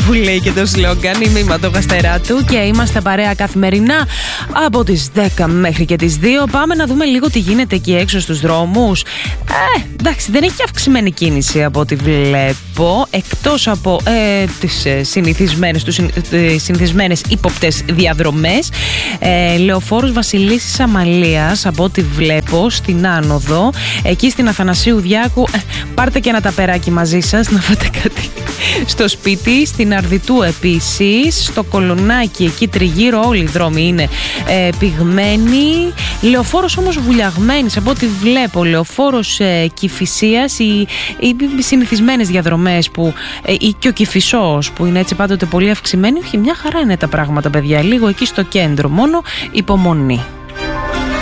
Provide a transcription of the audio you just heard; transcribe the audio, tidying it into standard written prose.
που λέει και το σλόγγαν. Είμαι η Ματώκα Στεράτου και είμαστε παρέα καθημερινά από τις 10 μέχρι και τις 2. Πάμε να δούμε λίγο τι γίνεται εκεί έξω στους δρόμους. Εντάξει, δεν έχει αυξημένη κίνηση από ό,τι βλέπω, εκτός από τις συνηθισμένες ύποπτες διαδρομές. Λεωφόρος Βασιλίσσης Αμαλίας, από ό,τι βλέπω, στην άνοδο. Εκεί στην Αθανασίου Διάκου, πάρτε και ένα ταπεράκι μαζί σας να φάτε κάτι στο σπίτι. Στην Αρδιτού επίσης, στο Κολονάκι, εκεί τριγύρω όλοι οι δρόμοι είναι πυγμένοι. Λεωφόρος όμως βουλιαγμένης, από ό,τι βλέπω. Λεωφόρος Κηφισίας, οι συνηθισμένες διαδρομές που, ή και ο Κηφισός που είναι έτσι πάντοτε πολύ αυξημένοι. Όχι, μια χαρά είναι τα πράγματα, παιδιά. Λίγο εκεί στο κέντρο, μόνο υπομονή.